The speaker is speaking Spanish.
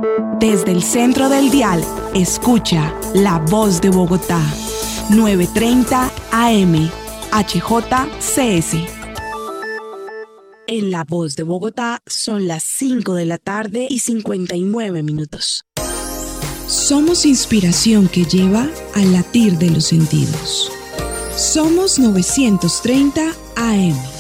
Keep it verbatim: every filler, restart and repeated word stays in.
Desde el centro del dial, escucha La Voz de Bogotá, novecientos treinta A M, H J C S. En La Voz de Bogotá son las cinco de la tarde y cincuenta y nueve minutos. Somos inspiración que lleva al latir de los sentidos. Somos novecientos treinta A M.